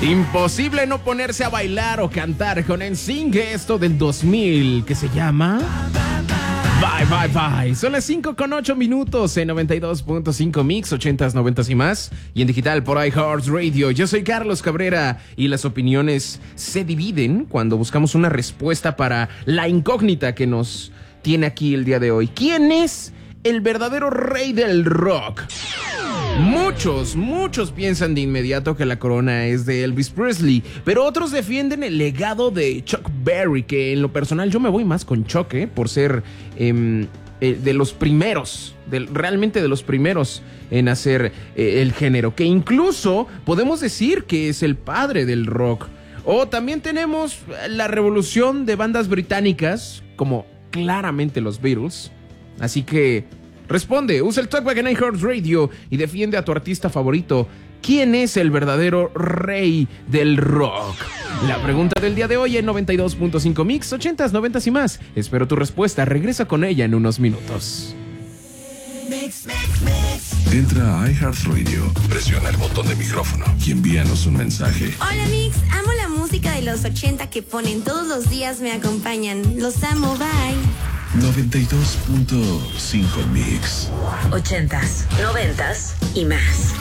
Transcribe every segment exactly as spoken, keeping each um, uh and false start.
Imposible no ponerse a bailar o cantar con N Sync, esto del dos mil, que se llama Bye Bye Bye. Son las cinco con ocho minutos en noventa y dos punto cinco Mix, ochentas, noventas y más, y en digital por iHeartRadio. Yo soy Carlos Cabrera y las opiniones se dividen cuando buscamos una respuesta para la incógnita que nos tiene aquí el día de hoy. ¿Quién es el verdadero rey del rock? Muchos, muchos piensan de inmediato que la corona es de Elvis Presley, pero otros defienden el legado de Chuck Berry, que en lo personal yo me voy más con Chuck, ¿eh? por ser eh, eh, de los primeros, de, realmente de los primeros en hacer eh, el género, que incluso podemos decir que es el padre del rock. O también tenemos la revolución de bandas británicas, como claramente los Beatles, así que responde, usa el Talkback en iHeartRadio y defiende a tu artista favorito. ¿Quién es el verdadero rey del rock? La pregunta del día de hoy en noventa y dos punto cinco Mix, ochentas, noventas y más. Espero tu respuesta, regresa con ella en unos minutos. Mix, mix, mix. Entra a iHeartRadio, presiona el botón de micrófono y envíanos un mensaje. Hola Mix, amo la música de los ochenta que ponen todos los días, me acompañan. Los amo, bye. noventa y dos punto cinco Mix. Ochentas, noventas y más.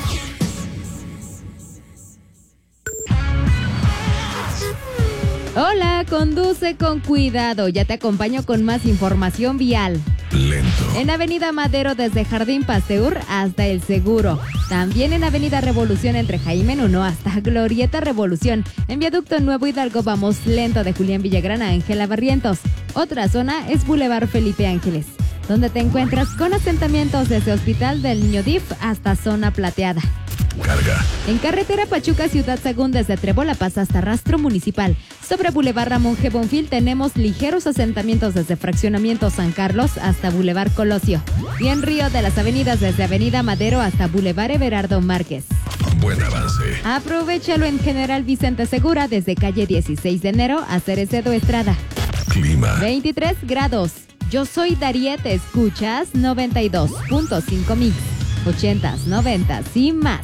Hola, conduce con cuidado. Ya te acompaño con más información vial. Lento. En Avenida Madero desde Jardín Pasteur hasta El Seguro. También en Avenida Revolución entre Jaime Nuno hasta Glorieta Revolución. En Viaducto Nuevo Hidalgo vamos lento de Julián Villagrán a Ángela Barrientos. Otra zona es Boulevard Felipe Ángeles, donde te encuentras con asentamientos desde Hospital del Niño D I F hasta Zona Plateada. Carga. En carretera Pachuca Ciudad Sagún desde Trebola pasa hasta Rastro Municipal. Sobre Boulevard Ramón G. Bonfil tenemos ligeros asentamientos desde Fraccionamiento San Carlos hasta Boulevard Colosio. Y en Río de las Avenidas desde Avenida Madero hasta Boulevard Everardo Márquez. Buen avance. Aprovechalo en General Vicente Segura desde calle dieciséis de enero a Cerecedo Estrada. Clima. veintitrés grados. Yo soy Dariet, escuchas noventa y dos punto cinco Mix. ochentas, noventas y más.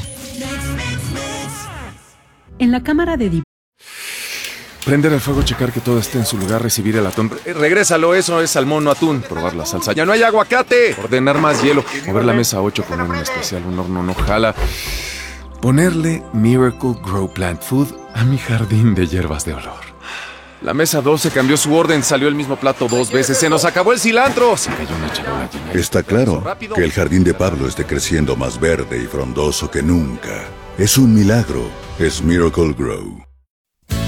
En la cámara de dip- Prender el fuego, checar que todo esté en su lugar, recibir el atún. Eh, regrésalo, eso es salmón, no atún. Probar la salsa. ¡Ya no hay aguacate! Ordenar más hielo. Mover la mesa ocho, poner un especial, un horno no jala. Ponerle Miracle Grow Plant Food a mi jardín de hierbas de olor. La mesa doce cambió su orden, salió el mismo plato dos veces. ¡Se nos acabó el cilantro! Se cayó una charola llena. Está claro que el jardín de Pablo esté creciendo más verde y frondoso que nunca. Es un milagro. Es Miracle Grow.